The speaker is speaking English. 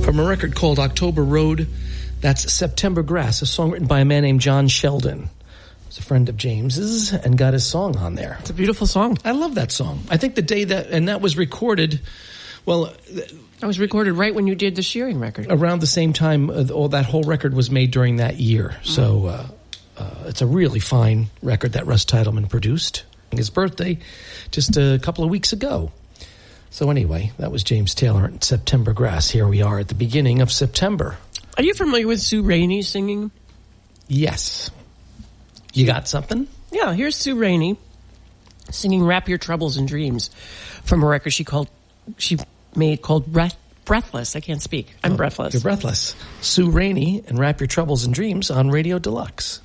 from a record called October Road. That's September Grass, a song written by a man named John Sheldon. He's a friend of James's and got his song on there. It's a beautiful song. I love that song. I think the day that was recorded, that was recorded right when you did the Shearing record. Around the same time, that whole record was made during that year. So it's a really fine record that Russ Titleman produced. His birthday just a couple of weeks ago. So anyway, that was James Taylor and September Grass. Here we are at the beginning of September. Are you familiar with Sue Rainey singing? Yes. You got something? Yeah, here's Sue Rainey singing Wrap Your Troubles in Dreams from a record she made called Breathless. I can't speak. I'm breathless. You're breathless. Sue Rainey and Wrap Your Troubles in Dreams on Radio Deluxe.